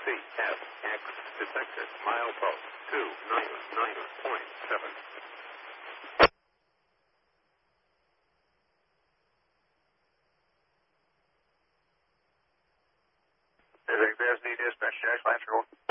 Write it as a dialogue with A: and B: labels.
A: CFX detected. Milepost 299.7.
B: Everything BSD dispatch, Jack, Lancer.